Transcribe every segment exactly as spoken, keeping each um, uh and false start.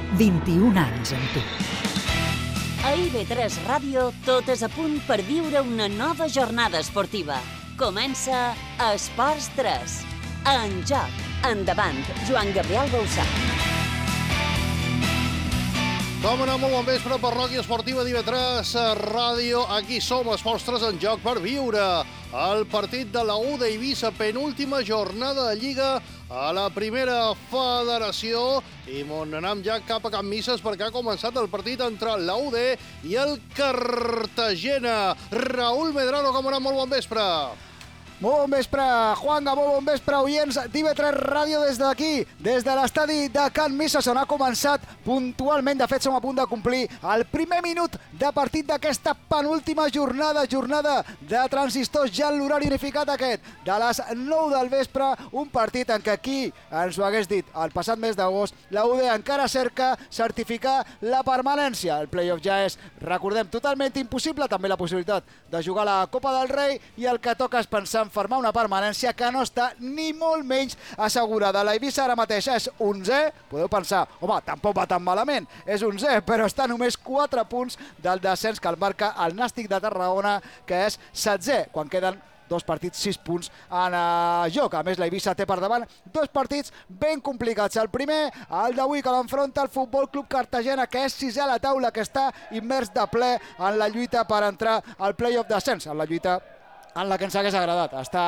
vint-i-un anys amb tu. A I V tres Ràdio tot és a punt per viure una nova jornada esportiva. Comença Esports tres. En joc. Endavant, Joan Gabriel Bausà. Com anar molt bon vespre, parròquia esportiva d'I V tres Ràdio. Aquí som, Esports tres en joc per viure el partit de la U d'Eivissa, penúltima jornada de Lliga a la primera federació. I on anem ja cap a Can Misses perquè ha començat el partit entre la U D i el Cartagena. Raúl Medrano, com anar molt bon vespre. Molt bon vespre, Juanga, molt bon vespre, oients d'I V tres Ràdio des d'aquí, des de l'estadi de Can Misses, on ha començat puntualment. De fet, som a punt de complir el primer minut de partit d'aquesta penúltima jornada, jornada de transistors, ja en l'horari unificat aquest, de les nou del vespre, un partit en què aquí ens ho hagués dit el passat mes d'agost, la U D encara cerca certificar la permanència. El playoff ja és, recordem, totalment impossible, també la possibilitat de jugar la Copa del Rei, i el que toca és pensar fermar una permanència que no està ni molt menys assegurada. La Eivissa ara mateix és onzè, podeu pensar, home, tampoc va tan malament, és onzè, però està només quatre punts del descens que el marca el Nàstic de Tarragona, que és setzè, quan queden dos partits, sis punts en uh, joc. A més, la Eivissa té per davant dos partits ben complicats. El primer, el d'avui, que l'enfronta el Futbol Club Cartagena, que és sisè a la taula, que està immers de ple en la lluita per entrar al playoff descens, en la lluita en la que ens hagués agradat estar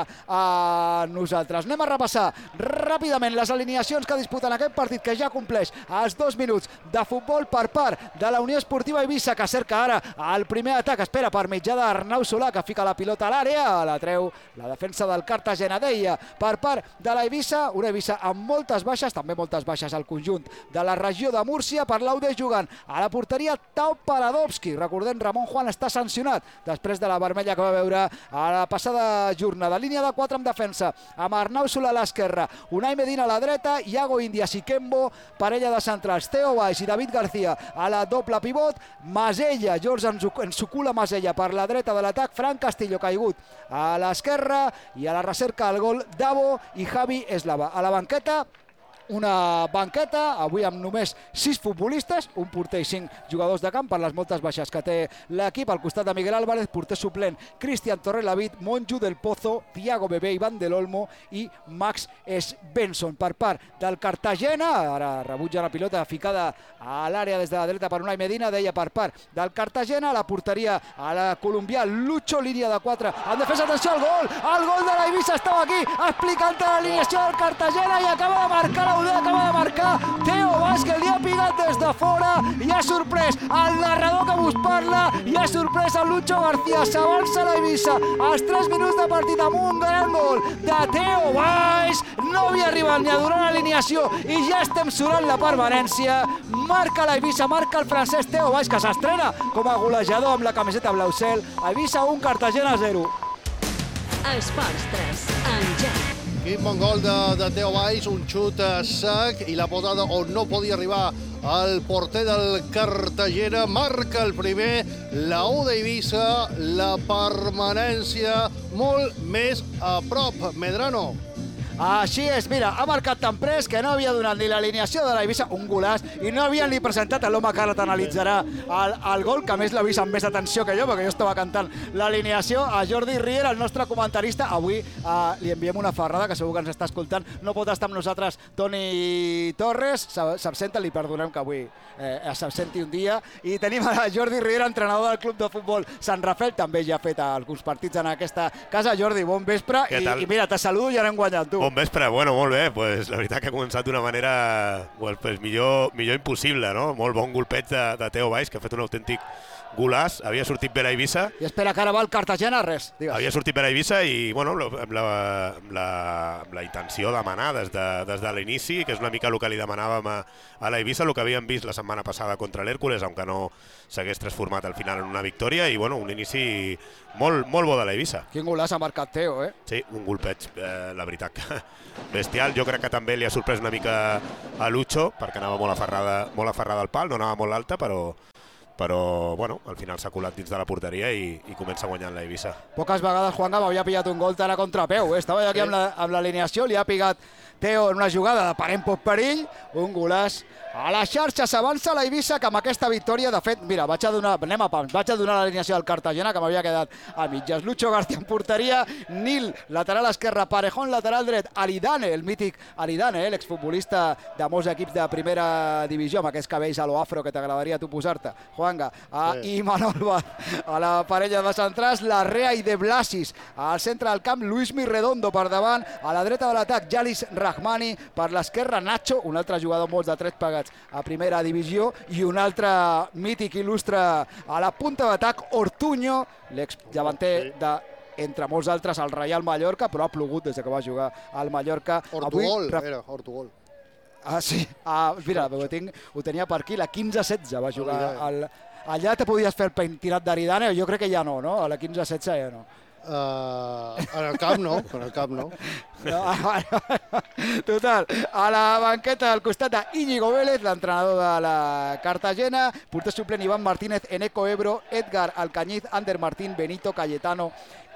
a nosaltres. Anem a repassar ràpidament les alineacions que disputen aquest partit, que ja compleix els dos minuts de futbol per part de la Unió Esportiva Eivissa, que cerca ara el primer atac. Espera per mitjà d'Arnau Solà, que fica la pilota a l'àrea, la treu la defensa del Cartagena. Deia, per part de la Eivissa, una Eivissa amb moltes baixes, també moltes baixes al conjunt de la regió de Múrcia. Per l'U D jugant a la porteria Tau Paradovski. Recordem, Ramon Juan està sancionat després de la vermella que va veure a la passada jornada. Línia de quatre amb defensa, amb Arnau Solà a l'esquerra, Unai Medina a la dreta, Iago Indias i Kembo, parella de centrals, Theo Valls i David García a la doble pivot, Masella, George Nsukula Masella per la dreta de l'atac, Fran Castillo caigut a l'esquerra, i a la recerca el gol Davo i Javi Eslava. A la banqueta, una banqueta, avui amb només sis futbolistes, un porter i cinc jugadors de camp per les moltes baixes que té l'equip. Al costat de Miguel Álvarez, porter suplent Cristian Torrelavit, Monju del Pozo, Thiago Bebé, Ivan del Olmo i Max Svensson. Per part del Cartagena, ara rebutja la pilota ficada a l'àrea des de la dreta per Unai Medina. Deia, per part del Cartagena, la porteria a la colombià Lucho, línia de quatre en defensa. Atenció al gol, el gol de la Eivissa estava aquí explicant l'alineació del Cartagena, i acaba de marcar la U D, acaba de marcar Theo Valls, que li ha pigat des de fora i ha sorprès el narrador que vos parla, i ha sorprès el Lucho García. S'avança la Eivissa als tres minuts de partit amb un gran gol de Theo Valls. No havia arribat ni a donar l'alineació i ja estem surant la permanència. Marca la Eivissa, marca el francès Theo Valls, que s'estrena com a golejador amb la camiseta blau cel. Eivissa un, Cartagena zero. Esports tres en joc. Quin bon gol de, de Theo Valls, un xut sec i la posada on no podia arribar el porter del Cartagena. Marca el primer, la U d'Eivissa, la permanència molt més a prop. Medrano. Així és, mira, ha marcat tan pres que no havia donat ni l'alineació de la Eivissa, un golàs, i no havien ni presentat a l'home que ara t'analitzarà el, el gol, que a més l'ha vist amb més atenció que jo, perquè jo estava cantant l'alineació. A Jordi Riera, el nostre comentarista, avui eh, li enviem una ferrada, que segur que ens està escoltant. No pot estar amb nosaltres Toni Torres, s'absenta, li perdonem que avui eh, s'absenti un dia, i tenim a Jordi Riera, entrenador del Club de Futbol Sant Rafel, també ja ha fet alguns partits en aquesta casa. Jordi, bon vespre, i, i mira, te saludo i ara hem guanyat, tu. Bon vespre, bueno, molt bé, pues, la veritat que ha començat d'una manera pues, pues, millor, millor impossible, no? Molt bon golpeig de, de Theo Valls, que ha fet un autèntic golàs, havia sortit per a Eivissa. I espera, que ara va el Cartagena, res, digues. Havia sortit per a Eivissa i, bueno, amb la, amb la, amb la intenció de manar des de, des de l'inici, que és una mica el que li demanàvem a, a la Eivissa, el que havíem vist la setmana passada contra l'Hèrcules, aunque no s'hagués transformat al final en una victòria, i, bueno, un inici molt, molt bo de la Eivissa. Quin golàs ha marcat Theo, eh? Sí, un golpeig, eh, la veritat, bestial. Jo crec que també li ha sorprès una mica a Lucho, perquè anava molt aferrada, molt aferrada al pal, no anava molt alta, però però bueno, al final s'ha colat dins de la porteria i, i comença guanyant la Eivissa. Poques vegades Juanga m'havia pillat un gol tan a contrapeu, eh? Estava aquí sí. amb l'alineació, li ha pigat Teo en una jugada de parent poc perill, un golaç a la xarxa. S'avança la Eivissa, que amb aquesta victòria, de fet, mira, vaig a donar, anem a pams, vaig a donar l'alineació del Cartagena, que m'havia quedat a mitges. Lucho García en porteria, Nil, lateral esquerre, Parejón, lateral dret, Alidane, el mític Alidane, eh, l'exfutbolista de molts equips de primera divisió, amb aquests cabells a lo afro que t'agradaria tu posar-te, Juanga, a, sí. I Manol Vaz a la parella de centrals, Larrea i De Blasis al centre del camp, Luismi Redondo per davant, a la dreta de l'atac, Yalis Rahmani, per l'esquerra, Nacho, un altre jugador molts de tres pagats a primera divisió, i un altre mític il·lustre a la punta d'atac, Ortuño, l'ex-davanter de, entre molts altres, al Reial Mallorca, però ha plogut des que va jugar al Mallorca. Ortugol, Avui, era, Ortugol. Ah, sí, ah, mira, ho, tinc, ho tenia per aquí, la quinze setze va jugar. Al, allà te podies fer el pentinat d'Aridane, jo crec que ja no, no? A la quinze setze ja no. Uh, en el camp no, en el camp no. Total, a la banqueta del costat d'Iñigo Vélez, l'entrenador de la Cartagena, porter suplent Iván Martínez, Eneco Ebro, Edgar Alcañiz, Ander Martín, Benito Cayetano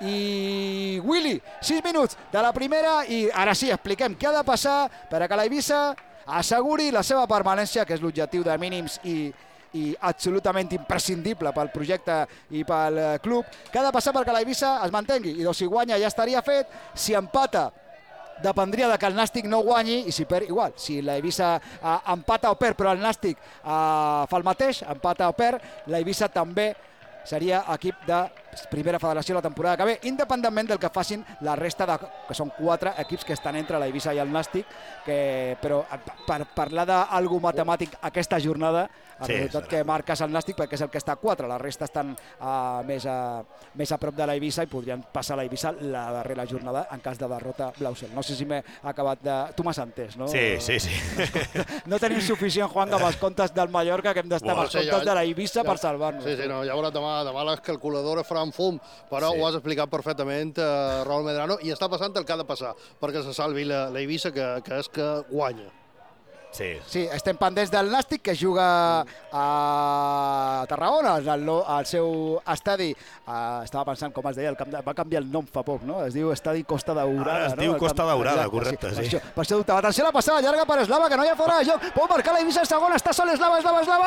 i Willy. Sis minuts de la primera i ara sí, expliquem què ha de passar per a que la Eivissa asseguri la seva permanència, que és l'objectiu de mínims i i absolutament imprescindible pel projecte i pel club, que ha de passar perquè la Eivissa es mantengui, i doncs si guanya ja estaria fet, si empata dependria de que el Nàstic no guanyi, i si perd igual, si la Eivissa eh, empata o perd però el Nàstic eh, fa el mateix, empata o perd, la Eivissa també seria equip de primera federació la temporada que ve, independentment del que facin la resta, de, que són quatre equips que estan entre la Eivissa i el Nàstic, que, però per parlar d'algú matemàtic aquesta jornada, el sí, resultat que marques el Nàstic perquè és el que està a quatre, la resta estan uh, més, a, més a prop de la Eivissa i podrien passar la Eivissa la darrera jornada en cas de derrota blau-cel. No sé si m'he acabat de... Tu m'has entès, no? Sí, sí, sí. No tenim suficient, Juan, amb els comptes del Mallorca, que hem d'estar amb els comptes ja, de la Eivissa ja, per salvar-nos. Sí, sí, no, ja veuràs demà, demà les calculadores faran fum, però sí. Ho has explicat perfectament, uh, Raúl Medrano, i està passant el que ha de passar perquè se salvi la, la Eivissa, que, que és que guanya. Sí. Sí, estem pendents del Nàstic, que juga a Tarragona, al, al seu estadi. Uh, estava pensant com es deia, el camp de, va canviar el nom fa poc, no? Es diu Estadi Costa Daurada. Ah, es no? diu Costa Daurada, exacte, correcte, sí. sí. Per això, per això dubtava. Atenció a la passada llarga per Eslava, que no hi ha fora de joc. Pot marcar la Eivissa el segon, està sol Eslava, Eslava, Eslava!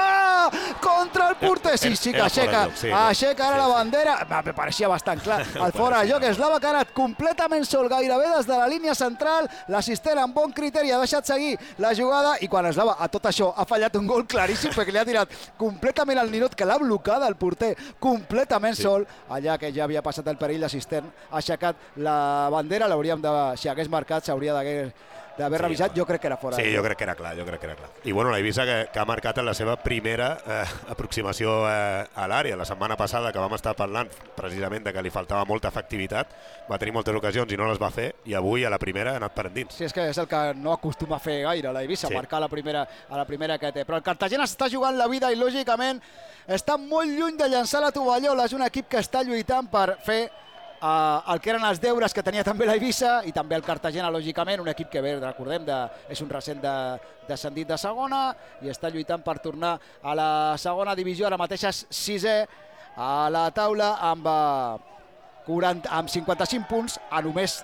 Contra el porter! Sí, sí que aixeca, sí, aixeca ara sí, la bandera. Sí. Me pareixia bastant clar. El fora de joc, Eslava, que ha anat completament sol, gairebé des de la línia central. L'assistent amb bon criteri ha deixat seguir la jugada, i quan Eslava a tot això ha fallat un gol claríssim perquè li ha tirat completament al ninot, que l'ha blocat el porter completament sí. sol, allà que ja havia passat el perill, l'assistent ha aixecat la bandera, l'hauríem de, si hagués marcat s'hauria d'haver d'haver sí, revisat, jo crec que era fora. Sí, jo crec que era clar, jo crec que era clar. I bueno, la Eivissa que, que ha marcat en la seva primera eh, aproximació eh, a l'àrea. La setmana passada que vam estar parlant precisament de que li faltava molta efectivitat, va tenir moltes ocasions i no les va fer, i avui a la primera ha anat per endins. Sí, és que és el que no acostuma a fer gaire la Eivissa, sí. marcar la primera, a la primera que té. Però el Cartagena s'està jugant la vida i lògicament està molt lluny de llançar la tovallola. És un equip que està lluitant per fer Uh, el que eren els deures que tenia també la Eivissa i també el Cartagena, lògicament, un equip que bé, recordem, de, és un recent de, descendit de segona i està lluitant per tornar a la segona divisió. Ara mateix és sisè a la taula amb, uh, quaranta, amb cinquanta-cinc punts, a només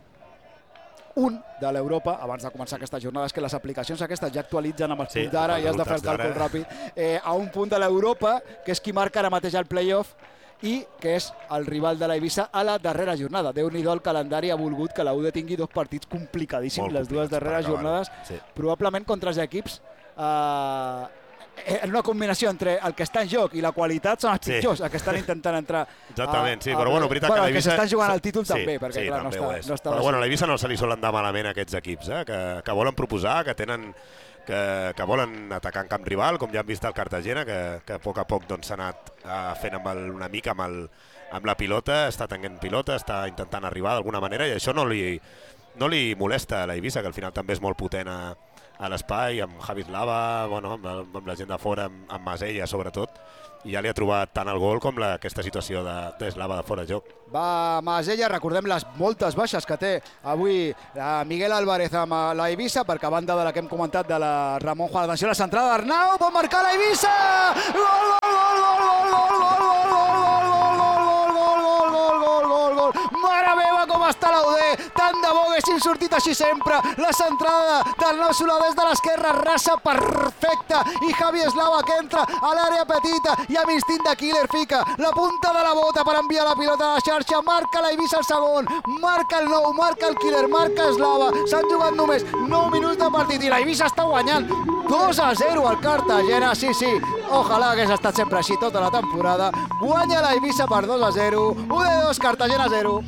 un de l'Europa. Abans de començar aquesta jornada, és que les aplicacions aquestes ja actualitzen amb els sí, punts d'ara i has de fer el càlcul ràpid. Eh, a un punt de l'Europa, que és qui marca ara mateix el play-off, i que és el rival de la Eivissa a la darrera jornada. Déu-n'hi-do, el calendari ha volgut que la U D tingui dos partits complicadíssims, les dues darreres jornades, sí. probablement contra els equips eh, en una combinació entre el que està en joc i la qualitat són els pitjors, sí. que estan intentant entrar. Exactament, a, sí, a, però bueno, veritat bueno, que l'Eivissa... que s'estan jugant al títol sí, també, perquè sí, clar, també no està, no està però bueno, a l'Eivissa no se li solen dar malament aquests equips, eh, que, que volen proposar, que tenen... Que, que volen atacar en camp rival, com ja hem vist el Cartagena, que, que a poc a poc s'ha doncs, anat uh, fent amb el, una mica amb, el, amb la pilota, està tenint pilota, està intentant arribar d'alguna manera, i això no li, no li molesta a la Eivissa, que al final també és molt potent a, a l'espai, amb Javi Eslava, bueno, amb, amb la gent de fora, amb, amb Masella sobretot, i ja li ha trobat tant el gol com la, aquesta situació d'Eslava de, de fora de joc. Va Masella, recordem les moltes baixes que té avui Miguel Álvarez amb la Eivissa, perquè a banda de la que hem comentat de la Ramon Juan, atenció a la centrada d'Arnau, pot marcar la Eivissa! Gol, gol, gol, gol, gol, gol, gol, gol, gol, gol, gol, gol, gol, gol, gol, gol, gol, gol, mare meva com està la U D, tant Tant de bo haguessin sortit així sempre. La centrada d'Arnau Solà des de l'esquerra, rasa perfecta, i Javi Eslava que entra a l'àrea petita i amb instint de killer fica la punta de la bota per enviar la pilota a la xarxa. Marca la Eivissa el segon, marca el nou, marca el killer, marca Eslava. S'han jugat només nou minuts de partit i la Eivissa està guanyant dos a zero al Cartagena. Sí, sí, ojalà hagués estat sempre així tota la temporada. Guanya la Eivissa per dos a zero, u de dos, Cartagena zero.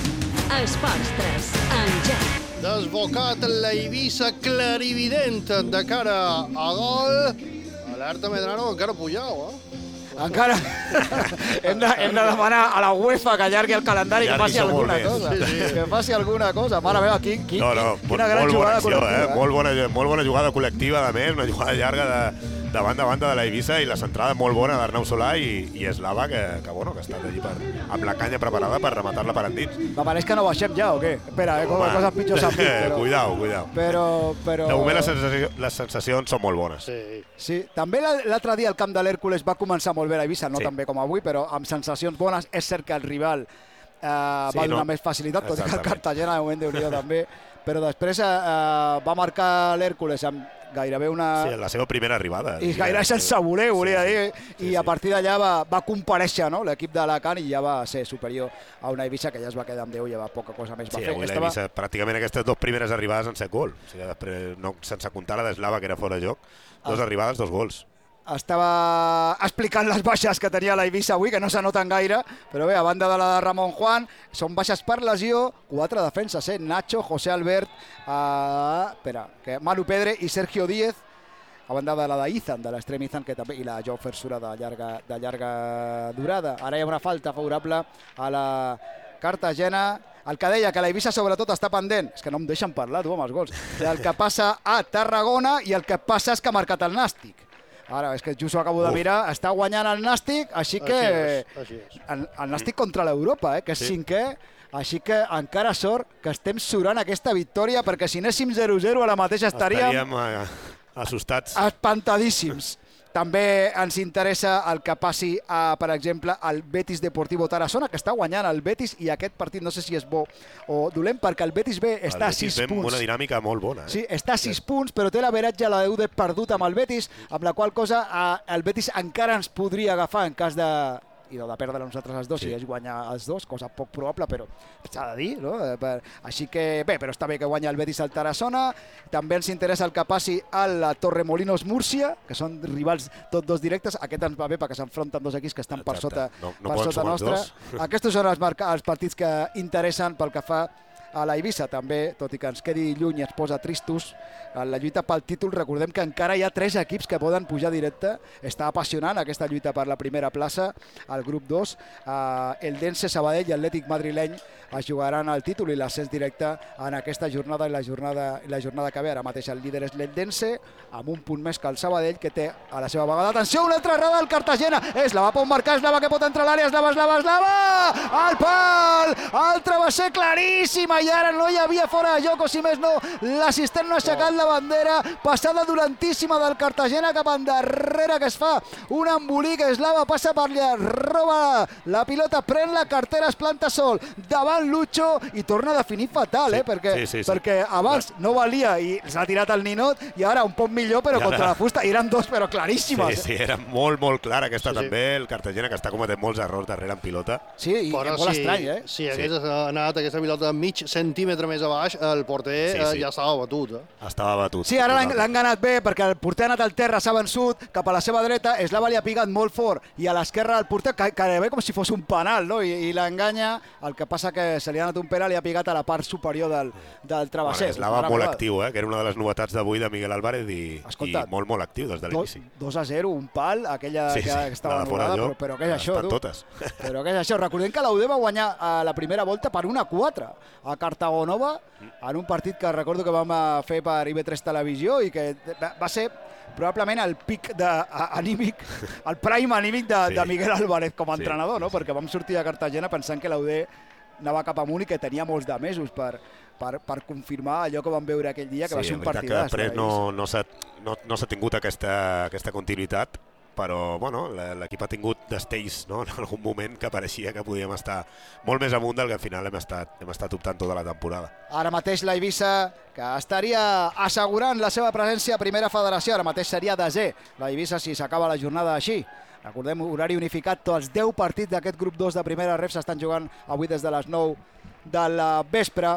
Esports tres, en joc. Desbocat la Eivissa, clarivident de cara a gol. Alerta Medrano, encara Puyau, eh? Encara hem, de, hem de demanar a la UEFA que allargui el calendari, que faci alguna cosa. Sí, sí. Que faci alguna cosa. Mare meva, quin, quin, no, no, quina gran molt jugada bona acció, col·lectiva. Eh? Molt, bona, molt bona jugada col·lectiva, a més, una jugada llarga de, de banda a banda de la Eivissa i la centrada molt bona d'Arnau Solà i, i Eslava, que, que, bueno, que ha estat allí per, amb la canya preparada per rematar-la per endins. M'apareix que no baixem ja, o què? Espera, eh, com les coses pitjors s'han vist, però... Cuidao, cuidao. Però, però... De moment les, sensació, les sensacions són molt bones. Sí. Sí, també l'altre dia el camp de l'Hèrcules va començar molt bé la Eivissa, no sí. tan bé com avui, però amb sensacions bones. És cert que el rival eh, sí, va donar no. més facilitat, tot i que el Cartagena de moment Déu-n'hi-do també, però després eh, va marcar l'Hèrcules amb gairebé una... Sí, la seva primera arribada. I gairebé sense voler, volia sí, dir, sí, i sí, a partir d'allà va, va comparèixer, no?, l'equip d'Alacant i ja va ser superior a una Eivissa que ja es va quedar amb Déu i ja va poca cosa més va sí, fer. Avui Estava... l'Eivissa, pràcticament aquestes dues primeres arribades han set gol. O sigui, després, no, sense comptar la d'Eslava, que era fora de joc, dues ah. arribades, dos gols. Estava explicant les baixes que tenia la Eivissa avui, que no s'anoten gaire, però bé, a banda de la de Ramon Juan, són baixes per lesió, quatre defenses, eh? Nacho, José Albert, eh, espera, que Manu Pedre i Sergio Díez, a banda de la d'Izan, de l'extrem Izan, que també, i la Jou Fersura de llarga, de llarga durada. Ara hi ha una falta favorable a la Cartagena. El que deia que la Eivissa sobretot està pendent, és que no em deixen parlar, tu, amb els gols, del que passa a Tarragona i el que passa és que ha marcat el Nàstic. Ara, és que just ho acabo de mirar, Uf. està guanyant el Nàstic, així que... Així és, així és. El, el Nàstic contra l'Europa, eh, que és sí. cinquè, així que encara sort que estem surant aquesta victòria, perquè si anéssim zero zero a la mateixa estaríem... Estaríem eh, assustats. Espantadíssims. També ens interessa el que passi, a, per exemple, al Betis Deportivo Tarazona, que està guanyant el Betis, i aquest partit no sé si és bo o dolent, perquè el Betis B està a sis punts. Una dinàmica molt bona. Eh? Sí, està a sis punts, però té l'averatge a la U D perdut amb el Betis, amb la qual cosa el Betis encara ens podria agafar en cas de... i de perdre nosaltres els dos, sí. si és guanyar els dos, cosa poc probable, però s'ha de dir, no? Així que bé, però està bé que guanya el Betis al Tarazona. També ens interessa el que passi al Torremolinos Múrcia, que són rivals tots dos directes. Aquest ens va bé perquè s'enfronten dos equips que estan per sota, no, no per sota nostra. Aquests són els, els partits que interessen pel que fa a la Eivissa. També, tot i que ens quedi lluny i ens posa tristos, en la lluita pel títol, recordem que encara hi ha tres equips que poden pujar directe. Està apassionant aquesta lluita per la primera plaça, al grup dos. Uh, el Dense, Sabadell i Atlètic Madrileny es jugaran el títol i l'ascens directe en aquesta jornada i la jornada, i la jornada que ve. Ara mateix el líder és l'Eldense, amb un punt més que el Sabadell, que té a la seva vegada. Atenció, una altra errada del Cartagena. Eslava pot marcar, Eslava que pot entrar a l'àrea, Eslava, Eslava, Eslava! Al pal! Altra va ser claríssima i ara no hi havia fora de joc, o si més no, l'assistent no ha aixecat la bandera. Passada dolentíssima del Cartagena cap endarrere, que es fa un embolic. Eslava passa per allà, roba la pilota, pren la cartera, es planta sol davant Lucho i torna a definir fatal, eh? Sí, perquè, sí, sí, sí. perquè abans no valia i s'ha tirat el ninot, i ara un poc millor, però ara... contra la fusta. I eren dos, però claríssimes. Sí, sí, era molt, molt clara aquesta sí, també, sí. el Cartagena, que està cometent molts errors darrere en pilota. Sí, i però molt si, estrany, eh? Si hagués sí. anat aquesta pilota mig centímetre més a baix, el porter sí, sí. ja estava batut. Eh? Estava batut. Sí, ara l'han ganat bé, perquè el porter ha anat al terra, s'ha vençut, cap a la seva dreta, Eslava li ha picat molt fort, i a l'esquerra el porter, que, que ve com si fos un penal, no? I, i l'enganya. El que passa que se li ha anat un penal, li ha picat a la part superior del, del travesser. Bueno, Eslava molt actiu, eh? que era una de les novetats d'avui de Miguel Álvarez, i, Escolta, i molt, molt actiu des de l'inici. dos a zero, un pal, aquella sí, sí, que estava anul·lada, però, però què és això, tu? Totes. Però què és això? Recordem que l'U D va guanyar a la primera volta per una a quatre a Cartagonova, en un partit que recordo que vam fer per I B tres Televisió, i que va ser probablement el pic de, a, anímic, el prime anímic de, sí. de Miguel Álvarez com a sí, entrenador, no? Sí. Perquè vam sortir a Cartagena pensant que l'U D anava cap amunt i que tenia molts de mesos per, per, per confirmar allò que vam veure aquell dia, que sí, va ser un partidàs. Sí, després no, no s'ha no, no tingut aquesta, aquesta continuïtat, però bueno, l'equip ha tingut destells, no? En algun moment que pareixia que podíem estar molt més amunt del que al final hem estat, hem estat optant tota la temporada. Ara mateix la Eivissa, que estaria assegurant la seva presència a Primera Federació, ara mateix seria desè la Eivissa si s'acaba la jornada així. Recordem, horari unificat, tots els deu partits d'aquest grup dos de Primera Ref s'estan jugant avui des de les nou de la vespre.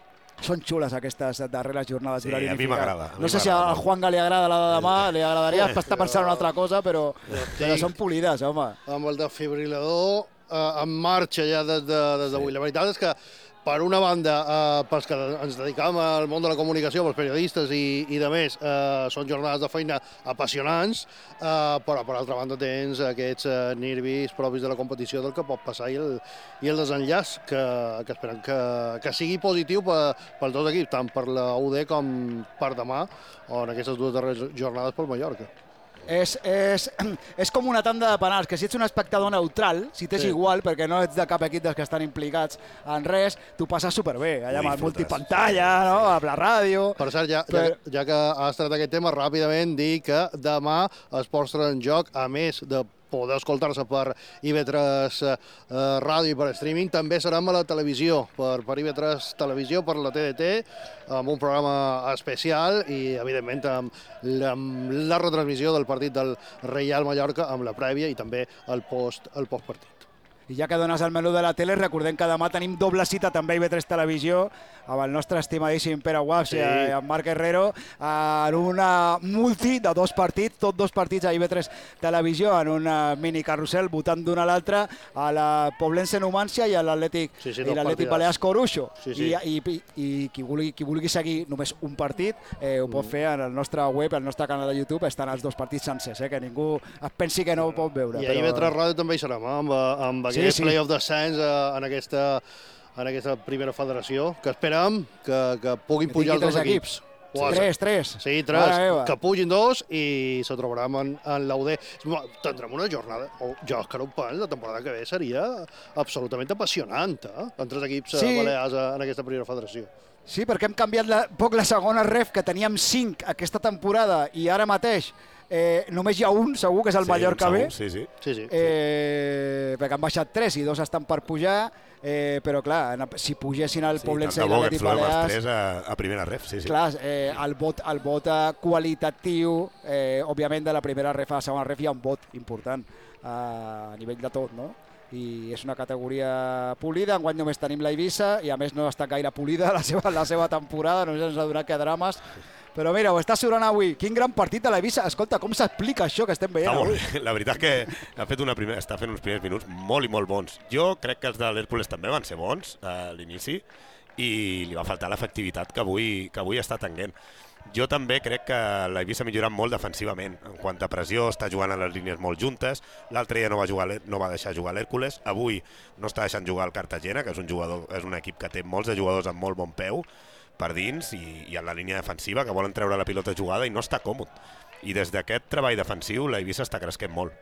Són xules aquestes darreres jornades d'horari sí, unificat. A mi m'agrada. No sé si al Juanga li agrada la de demà, li agradaria estar pensant una altra cosa, però, però són polides, home. Amb el defibrilador eh, en marxa ja des d'avui. De, sí. La veritat és que, per una banda, eh, pels que ens dedicam al món de la comunicació, pels periodistes i, i de més, eh, són jornades de feina apassionants, eh, però per altra banda tens aquests eh, nervis propis de la competició del que pot passar i el, i el desenllaç, que, que esperem que, que sigui positiu per, per tots equips, tant per la U D com per demà, o en aquestes dues darreres jornades pel Mallorca. És, és, és com una tanda de penals, que si ets un espectador neutral, si t'és sí. igual, perquè no ets de cap equip dels que estan implicats en res, tu passes superbé, allà amb el multipantalla, no? Amb la ràdio... Per cert, ja, però... ja, ja que has tret aquest tema, ràpidament dir que demà es posa en joc, a més de poder escoltar-se per I V tres eh, ràdio i per streaming, també serem a la televisió, per, per I V tres Televisió, per la T D T, amb un programa especial i, evidentment, amb la, amb la retransmissió del partit del Reial Mallorca, amb la prèvia i també el post, el postpartit. I ja que dones el menú de la tele, recordem que demà tenim doble cita també a I V tres Televisió amb el nostre estimadíssim Pere Guaps sí. i en Marc Herrero en una multi de dos partits, tots dos partits a I V tres Televisió en un mini carrusel votant d'un a l'altre a la Poblense Numància i a l'Atlètic sí, sí, i l'Atlètic Balears Coruixo. Sí, sí. I, i, i qui, vulgui, qui vulgui seguir només un partit eh, ho pot fer en el nostre web, el nostre canal de YouTube, estan els dos partits sencers, eh, que ningú es pensi que no ho pot veure. I a però... I V tres Ràdio també hi serem, eh, amb, amb aquest sí, sí. play-off descens eh, en aquesta en aquesta primera federació, que esperem que, que puguin que pujar els dos equips. equips. Sí, tres, tres. Sí, tres, que pugin dos i se trobaran en, en l'U D. Tindrem una jornada, oh, jo que no ho penso, la temporada que ve seria absolutament apassionant, eh? En tres equips sí. balears en aquesta primera federació. Sí, perquè hem canviat la, poc la segona ref, que teníem cinc aquesta temporada, i ara mateix eh, només hi ha un, segur, que és el sí, Mallorca B. Sí, sí. sí, sí, eh, sí. Perquè han baixat tres i dos estan per pujar, eh, però clar, si pugessin el sí, Poblense i l'Atlètic Balears... tres a, a primera ref, sí, sí. Clar, eh, el vot, el vot qualitatiu, eh, òbviament de la primera ref a la segona ref hi ha un vot important eh, a nivell de tot, no? I és una categoria polida, enguany només tenim la Eivissa i a més no està gaire polida la seva, la seva temporada, no ens ha donat que drames, però mira, ho està sobrant avui, quin gran partit de la Eivissa, escolta, com s'explica això que estem veient avui? La veritat que ha fet una primera, està fent uns primers minuts molt i molt bons. Jo crec que els de l'Hèrcules també van ser bons a l'inici i li va faltar l'efectivitat que avui, que avui està tenint. Jo també crec que la Eivissa ha millorat molt defensivament. En quant a pressió, està jugant a les línies molt juntes. L'altre dia no va, jugar, no va deixar jugar l'Hèrcules. Avui no està deixant jugar el Cartagena, que és un, jugador, és un equip que té molts de jugadors amb molt bon peu per dins i, i en la línia defensiva, que volen treure la pilota jugada i no està còmode. I des d'aquest treball defensiu, la Eivissa està cresquent molt.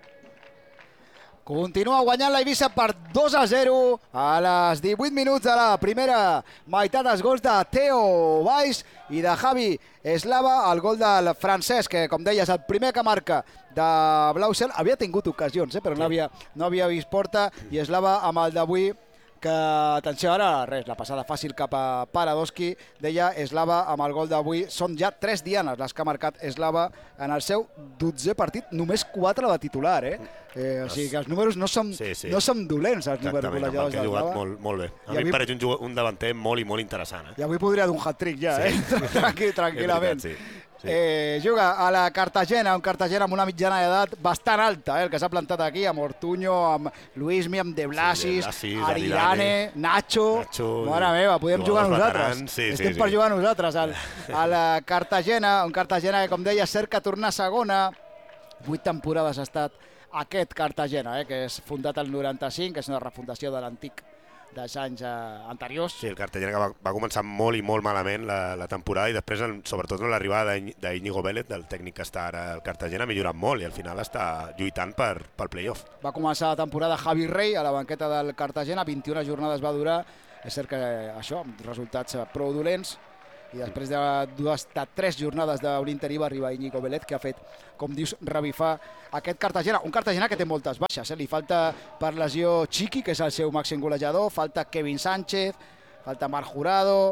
Continua guanyant la Eivissa per dos a zero a les divuit minuts de la primera meitat. Els gols de Theo Valls i de Javi Eslava, el gol del francès, que com deies, el primer que marca de Blau Cel. Havia tingut ocasions, eh, però no havia, no havia vist porta, i Eslava amb el d'avui, que, atenció, ara res, la passada fàcil cap a Paradoski, deia Eslava amb el gol d'avui. Són ja tres dianes les que ha marcat Eslava en el seu dotzè partit, només quatre de titular, eh? eh o sigui que els números no són, sí, sí. No són dolents, els números golejadors d'Eslava. Ha jugat molt, molt bé. A I mi avui... em pareix un, un davanter molt i molt interessant. Eh? I avui podria d'un hat-trick ja, sí. eh? Tranquil, tranquil·lament. Sí. Sí. Eh, juga a la Cartagena, un Cartagena amb una mitjana d'edat bastant alta, eh, el que s'ha plantat aquí, amb Ortuño, amb Luismi, amb De Blasis, sí, De Blasis Aridane, Nacho, Nacho, mare meva, podem jugar nosaltres, sí, estem sí, per sí. jugar nosaltres al, a la Cartagena, un Cartagena que, com deia, cerca tornar a segona. Vuit temporades ha estat aquest Cartagena, eh, que és fundat el noranta-cinc, que és una refundació de l'antic dels anys eh, anteriors. Sí, el Cartagena que va, va començar molt i molt malament la, la temporada, i després, en, sobretot en l'arribada d'Iñigo Vélez, del tècnic que està ara al Cartagena, ha millorat molt i al final està lluitant per, pel play-off. Va començar la temporada Javi Rey a la banqueta del Cartagena, vint-i-una jornades va durar, és cert que això, amb resultats prou dolents, i després de dues, de tres jornades d'un interí va arribar Íñigo Vélez, que ha fet, com dius, revifar aquest Cartagena. Un Cartagena que té moltes baixes, eh? Li falta per lesió Chiqui, que és el seu màxim golejador, falta Kevin Sánchez, falta Marc Jurado,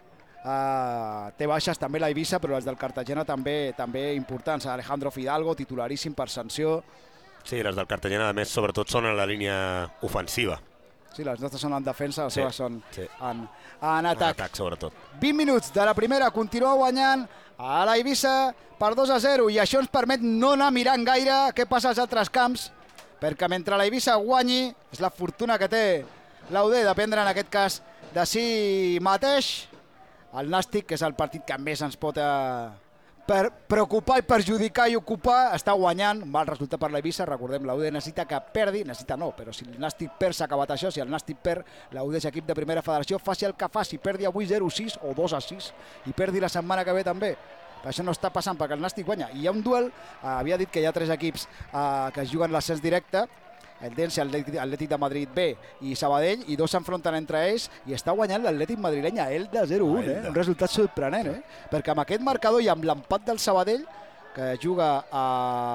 uh, té baixes també la Eivissa, però les del Cartagena també també importants. Alejandro Fidalgo, titularíssim per sanció. Sí, les del Cartagena, a més, sobretot són en la línia ofensiva. Sí, les nostres són en defensa, les Sí, seves són sí. en, en atac. En atac, sobretot. vint minuts de la primera, continua guanyant a la Eivissa per dos a zero, i això ens permet no anar mirant gaire què passa als altres camps, perquè mentre la Eivissa guanyi, és la fortuna que té l'U D, dependre en aquest cas de si mateix. El Nàstic, que és el partit que més ens pot eh, per preocupar i perjudicar i ocupar, està guanyant, mal resultat per la Eivissa. Recordem, l'U D necessita que perdi, necessita no, però si el Nàstic perd s'ha acabat això. Si el Nàstic perd, l'U D és equip de primera federació, faci el que faci, perdi avui zero a sis o dos a sis i perdi la setmana que ve també. Això no està passant perquè el Nàstic guanya. I hi ha un duel, eh, havia dit que hi ha tres equips eh, que es juguen l'ascens directe, el Dència, Atlètic de Madrid B i Sabadell, i dos s'enfronten entre ells i està guanyant l'Atlètic madrileny a Elda zero a un, eh? Un resultat sorprenent, eh? Perquè amb aquest marcador i amb l'empat del Sabadell, que juga a...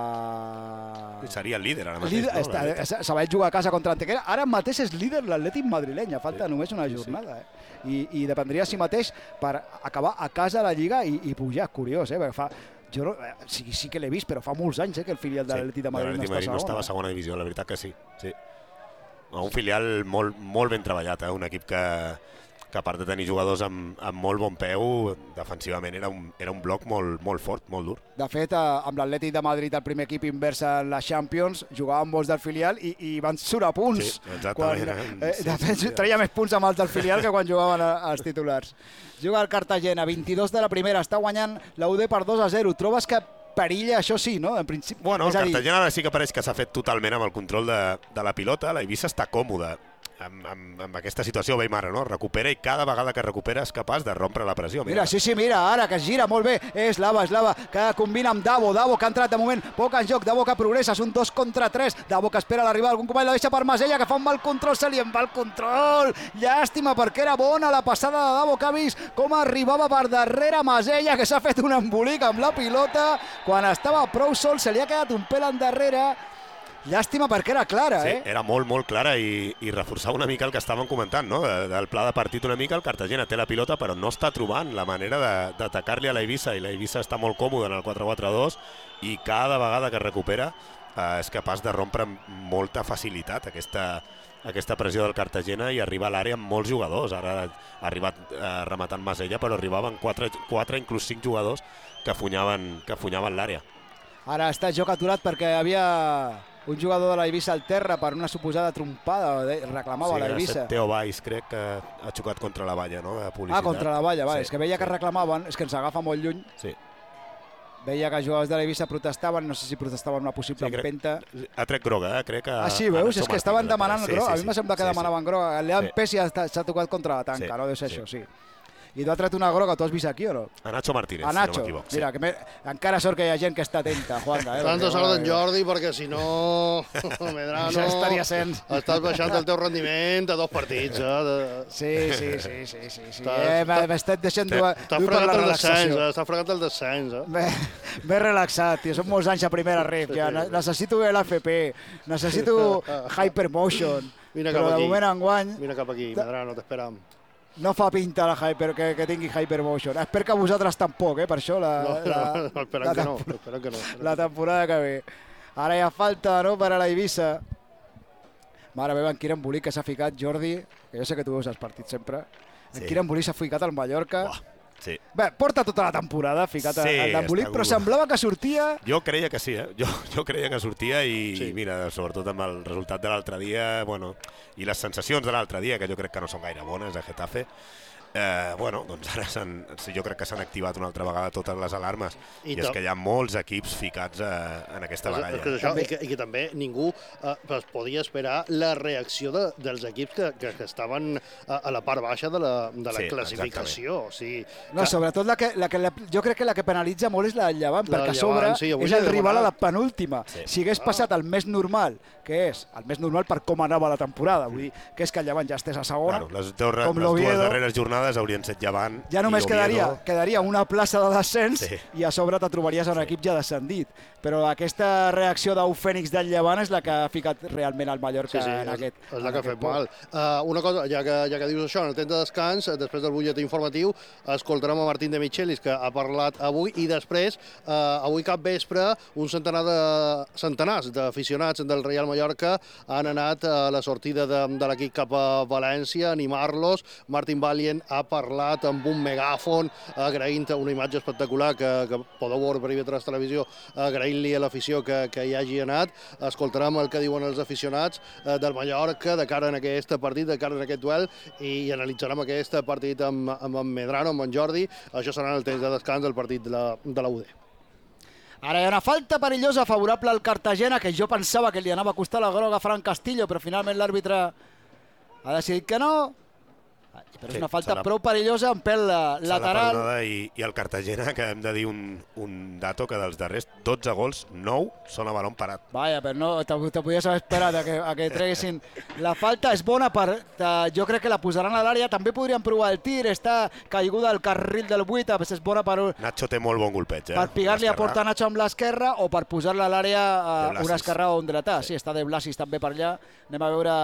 Seria el líder ara mateix, líder, no? està, Sabadell juga a casa contra l'Antequera, ara mateix és líder l'Atlètic madrileny, falta sí, només una jornada, sí, sí. eh? I, i dependria a si mateix per acabar a casa la Lliga i, i pujar, curiós, eh? Perquè fa... Jo no, sí, sí que l'he vist, però fa molts anys eh, que el filial de l'Atlètic de Madrid, sí, no, està no estava a segona divisió, la veritat que sí. sí. Un filial molt, molt ben treballat, eh? Un equip que, que a part de tenir jugadors amb, amb molt bon peu, defensivament era un, era un bloc molt, molt fort, molt dur. De fet, amb l'Atlètic de Madrid, el primer equip invers en la Champions, jugaven molts del filial i, i van surar punts. Sí, exactament. Quan, eh, de fet, sí, treia més punts amb els del filial que quan jugaven els titulars. Juga el Cartagena, vint-i-dos de la primera, està guanyant l'U D per dos a zero. Trobes que perilla, això sí, no? En principi, bueno, el dir... Cartagena ara sí que pareix que s'ha fet totalment amb el control de, de la pilota. La Eivissa està còmoda amb, amb, amb aquesta situació, veiem ara, no? Recupera i cada vegada que recupera és capaç de rompre la pressió. Mira, mira sí, sí, mira, ara que es gira molt bé, és Lava, és Lava, que combina amb Davo, Davo que ha entrat de moment poc en joc, Davo que progressa, és un dos contra tres, Davo que espera l'arribada, algun company la deixa per Masella, que fa un mal control, se li en va el control, llàstima, perquè era bona la passada de Davo, que ha vist com arribava per darrere Masella, que s'ha fet un embolic amb la pilota, quan estava prou sol, se li ha quedat un pèl endarrere. Llàstima perquè era clara, sí, eh? Era molt, molt clara i, i reforçava una mica el que estàvem comentant, no? Del pla de partit una mica, el Cartagena té la pilota però no està trobant la manera d'atacar-li a la Eivissa, i la Eivissa està molt còmoda en el quatre quatre dos i cada vegada que recupera eh, és capaç de rompre amb molta facilitat aquesta, aquesta pressió del Cartagena i arribar a l'àrea amb molts jugadors. Ara ha arribat eh, rematant Masella, però arribaven quatre, quatre inclús cinc jugadors que funyaven, que funyaven l'àrea. Ara està joc aturat perquè havia un jugador de la Eivissa al terra per una suposada trompada, reclamava sí, la Eivissa. Teo Valls, crec que ha xocat contra la valla, no? De publicitat. Ah, contra la valla, vale. Sí, és que veia sí. que reclamaven, és que ens agafa molt lluny. Sí. Veia que els jugadors de la Eivissa protestaven, no sé si protestaven una possible sí, crec, empenta. Ha tret groga, eh? Crec que... Ah, sí, veus? És que estaven demanant sí, groga. Sí, a mi me sembla que sí, demanaven sí. groga. Lean Sí. Pessi s'ha tocat contra la tanca, Sí, no? Deu ser sí. això, sí. I tu has tret una groga, tu has vist aquí o no? A Nacho Martínez, A Nacho, si no m'equivoc. mira, que me... encara sort que hi ha gent que està atenta, Juanga. Eh? Tanto Perquè, sort d'en bueno, Jordi, perquè si no, Medrano, Això estaria sent. estàs baixant el teu rendiment a dos partits. Eh? De... Sí, sí, sí, sí, sí, sí. Està- Eh, està- M'he estat deixant dur, T'has dur per fregat la el descens, relaxació. eh? Estàs fregat el descens. Eh? M'he m'he relaxat, tio. Són molts anys a primera ref, ja. Ne- Necessito l'A F P, necessito Hypermotion, Vine cap però de aquí. moment enguany Vine cap aquí, Medrano, t'esperam. no fa pinta la hyper, que, que tingui Hypermotion. Espero que vosaltres tampoc, eh, per això, la, No, la, no, no, esperem la, que no, tempor- esperem que no. la temporada que ve. Ara hi ha falta, no?, per a la Eivissa. Mare meva, en quin embolic que s'ha ficat Jordi, que jo sé que tu veus els partits sempre. En Sí. quin embolic s'ha ficat al Mallorca. Buah, sí. Bé, porta tota la temporada ficat Sí, en l'embolic, està però dur. semblava que sortia... Jo creia que sí, eh? Jo, jo creia que sortia i, Sí. i mira, sobretot amb el resultat de l'altre dia, bueno, i les sensacions de l'altre dia, que jo crec que no són gaire bones a Getafe, eh, bueno, doncs ara s'han, sí, jo crec que s'han activat una altra vegada totes les alarmes i, I i és to- que hi ha molts equips ficats eh, en aquesta És, és baralla. que és això, i, que, I que també ningú eh, es podia esperar la reacció de, dels equips que, que, que estaven a, a la part baixa de la, de la Sí, classificació. O sigui, No, sobretot la que, la que la, jo crec que la que penalitza molt és la del Llevant, La perquè del a sobre Llevant, sí, avui és li el he rival a la demanat. penúltima. Sí. Si hagués passat el més normal, que és el més normal per com anava la temporada, vull dir que és que el Llevant ja estés a segona, Claro, les, dos, com les dues l'Oviedo. darreres jornades jornades haurien set Llevant ja només i quedaria, Oviedo. quedaria una plaça de descens Sí. i a sobre te trobaries un Sí. equip ja descendit. Però aquesta reacció d'Au Fènix del Llevant és la que ha ficat realment el Mallorca Sí, sí, en és, aquest és la en que ha aquest fet punt. mal. Uh, una cosa, ja que, ja que dius això, en el temps de descans, després del butlletí informatiu, escoltarem a Martín de Michelis, que ha parlat avui, i després, uh, avui cap vespre, un centenar de centenars d'aficionats del Real Mallorca han anat a la sortida de, de l'equip cap a València, a animar-los. Martin Valient ha parlat amb un megàfon, agraint una imatge espectacular que, que podeu veure per I V tres Televisió, agraint-li a l'afició que, que hi hagi anat. Escoltarem el que diuen els aficionats eh, del Mallorca de cara en aquest partit, de cara en aquest duel, i analitzarem aquest partit amb, amb en Medrano, amb en Jordi. Això serà en el temps de descans del partit de la, de la U D. Ara hi ha una falta perillosa favorable al Cartagena, que jo pensava que li anava a costar la groga a Fran Castillo, però finalment l'àrbitre ha decidit que no. Però és Sí, una falta serà- prou perillosa, en pèl S'ha la lateral. perdonada i, i el Cartagena, que hem de dir un, un dato que dels darrers dotze gols, nou són a balon parat. Vaja, però no, te, te podies haver esperat a que, a que treguessin. La falta és bona, per, te, jo crec que la posaran a l'àrea, també podrien provar el tir, està caiguda al carril del vuit, però és bona per, Nacho té molt bon golpeig, eh? per pigar-li a L'esquerrà. portar Nacho amb l'esquerra o per posar-la a l'àrea De a Blasis. una esquerra o un dretà. Sí, està de Blasis també per allà. Anem a veure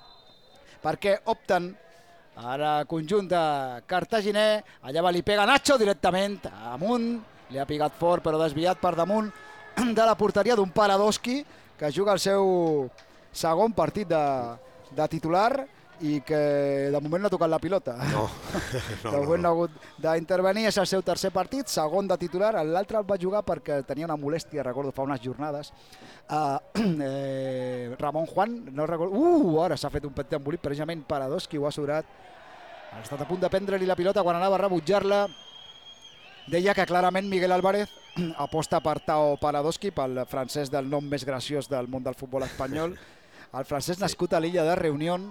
per què opten. Ara conjunt de cartaginer, allà va li pega Nacho directament amunt, li ha pigat fort però desviat per damunt de la porteria d'un Paradoski que juga el seu segon partit de, de titular i que de moment no ha tocat la pilota. No, de no, moment no, no ha hagut d'intervenir, és el seu tercer partit, segon de titular, l'altre el va jugar perquè tenia una molèstia, recordo, fa unes jornades. Uh, eh, Ramon Juan, no recordo... Uh, ara s'ha fet un petit embolit, precisament Paradoski ho ha sobrat. Ha estat a punt de prendre-li la pilota quan anava a rebutjar-la. Deia que clarament Miguel Álvarez aposta per Tao Paradoski, pel francès del nom més graciós del món del futbol espanyol. El francès nascut a l'illa de Reunión,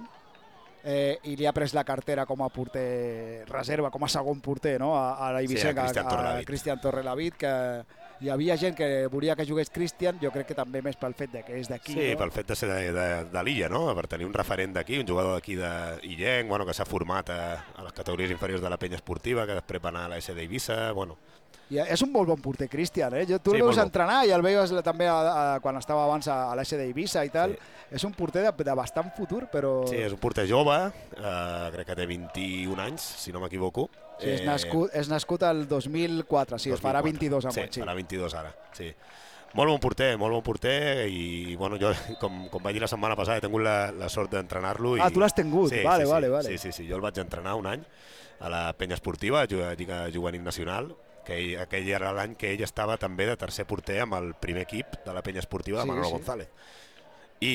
eh, i li ha pres la cartera com a porter reserva, com a segon porter, no? a, a l'Eivissenca, Sí, a Cristian a, a Torrelavit. Cristian Torrelavit, que hi havia gent que volia que jugués Cristian, jo crec que també més pel fet de que és d'aquí. Sí, no? pel fet de ser de, de, de l'illa, no? Per tenir un referent d'aquí, un jugador d'aquí d'Illenc, bueno, que s'ha format a, a les categories inferiors de la penya esportiva, que després va anar a la S d'Eivissa, bueno... I és un molt bon porter, Cristian, eh? Jo, tu Sí, el veus molt bo. entrenar i el veies també a, a, quan estava abans a, a l'S d'Eivissa i tal. Sí. És un porter de, de bastant futur, però... Sí, és un porter jove, eh, crec que té vint-i-un anys, si no m'equivoco. Sí, és, nascut, és nascut el dos mil quatre, sí, es farà vint-i-dos en sí, sí, farà vint-i-dos ara, sí. Molt bon porter, molt bon porter, i bueno, jo, com, com vaig dir la setmana passada, he tingut la, la sort d'entrenar-lo. Ah, tu l'has tingut, sí, vale, sí, vale, sí, vale. Sí, sí, sí, jo el vaig entrenar un any a la penya esportiva, a Lliga Juvenil Nacional, que ell, aquell era l'any que ell estava també de tercer porter amb el primer equip de la penya esportiva de Sí, Manolo sí. González. I,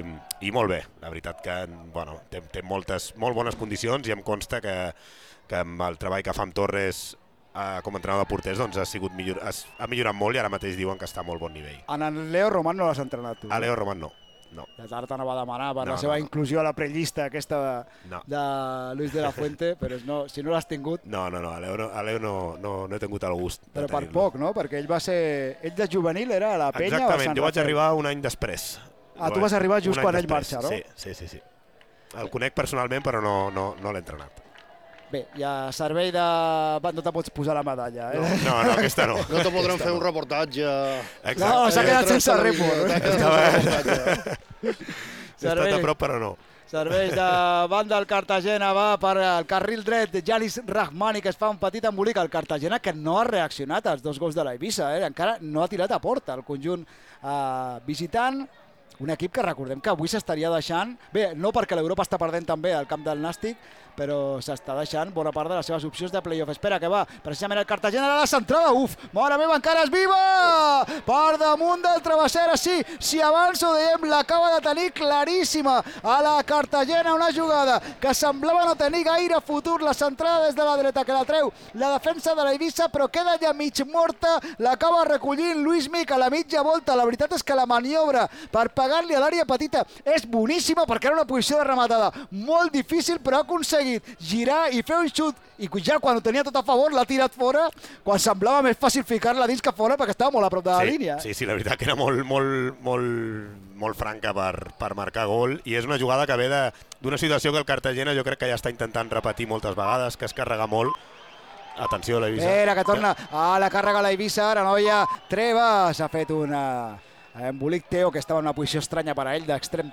i molt bé, la veritat que bueno, té, té moltes, molt bones condicions i em consta que, que amb el treball que fa amb Torres eh, com a entrenador de porters doncs, ha, sigut millor, ha, ha millorat molt i ara mateix diuen que està a molt bon nivell. En el Leo Román no l'has entrenat tu. A Leo Román no. No. Ara t'anava a demanar per No, la seva no, no. inclusió a la prellista aquesta de, No. de Luis de la Fuente, però no, si no l'has tingut, No, no, no, a Leo, no, a Leo no, no, no he tingut el gust. de però per tenir-lo. poc, no? Perquè ell va ser... Ell de juvenil era a la penya o a Exactament, Sant jo vaig Rafael? arribar un any després. Ah, tu vas arribar just Un any quan ell després, marxa, no? Sí, sí, sí. sí. El conec personalment, però no, no, no l'he entrenat. Bé, i a servei de... Va, no te pots posar la medalla, eh? No, no, no aquesta no. No te podrem Aquesta fer no. un reportatge... Exacte. No, s'ha Eh, quedat sense televisió, report. t'ha quedat sense reportatge. He estat a prop, però no. Serveix de banda el Cartagena, va per el carril dret Janis Rahmani, que es fa un petit embolic al Cartagena, que no ha reaccionat als dos gols de la Eivissa, eh? Encara no ha tirat a porta el conjunt eh, visitant. Un equip que recordem que avui s'estaria deixant, bé, no perquè l'Europa està perdent també al camp del Nàstic, però s'està deixant bona part de les seves opcions de play-off. Espera, que va, precisament el Cartagena a la centrada, uf, mare meva, encara és viva! Per damunt del travessera, sí, si abans ho dèiem, l'acaba de tenir claríssima a la Cartagena, una jugada que semblava no tenir gaire futur, la centrada des de la dreta, que la treu la defensa de la Eivissa, però queda ja mig morta, l'acaba recollint Luis Mica a la mitja volta, la veritat és que la maniobra per pegar pegar-li a l'àrea petita. És boníssima perquè era una posició de rematada molt difícil, però ha aconseguit girar i fer un xut, i ja quan ho tenia tot a favor l'ha tirat fora, quan semblava més fàcil ficar-la dins que fora perquè estava molt a prop de la sí, línia. Sí, sí, la veritat que era molt, molt, molt, molt franca per, per marcar gol, i és una jugada que ve d'una situació que el Cartagena jo crec que ja està intentant repetir moltes vegades, que es carrega molt. Atenció a la Eivissa. Espera, que torna a la càrrega la Eivissa, ara noia Treva, s'ha fet una embolic Teo, que estava en una posició estranya per a ell, d'extrem